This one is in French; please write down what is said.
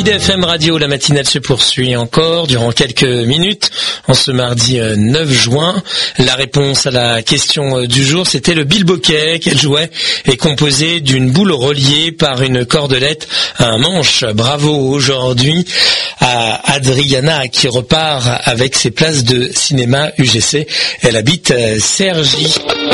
IDFM Radio, la matinale se poursuit encore durant quelques minutes en ce mardi 9 juin. La réponse à la question du jour, c'était le bilboquet. Quel jouet est composé d'une boule reliée par une cordelette à un manche? Bravo aujourd'hui à Adriana qui repart avec ses places de cinéma UGC. Elle habite Cergy.